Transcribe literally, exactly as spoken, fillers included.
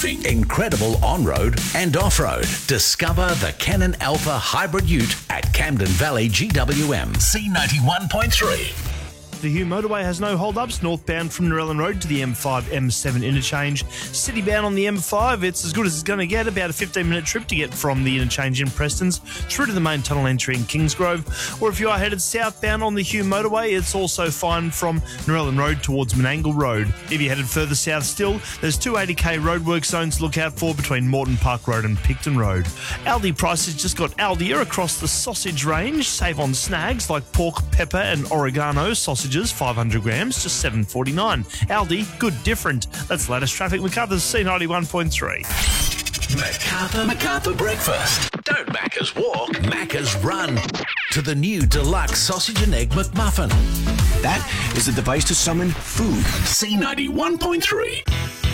Waterproofing. Incredible on-road and off-road. Discover the Canon Alpha Hybrid Ute at Camden Valley G W M. C ninety-one point three. The Hugh Motorway has no hold-ups northbound from Narellan Road to the M five M seven interchange. City-bound on the M five, it's as good as it's going to get. About a fifteen-minute trip to get from the interchange in Prestons through to the main tunnel entry in Kingsgrove. Or if you are headed southbound on the Hugh Motorway, it's also fine from Narellan Road towards Menangle Road. If you're headed further south still, there's two eighty k roadwork zones to look out for between Moreton Park Road and Picton Road. Aldi Prices just got Aldier across the sausage range. Save on snags like pork, pepper and oregano sausage, five hundred grams, just seven forty-nine. Aldi, good different. That's latest traffic. MacArthur's C ninety-one point three. MacArthur, MacArthur Breakfast. Don't Macca's walk, Macca's run. To the new deluxe sausage and egg McMuffin. That is the device to summon food. C ninety-one point three.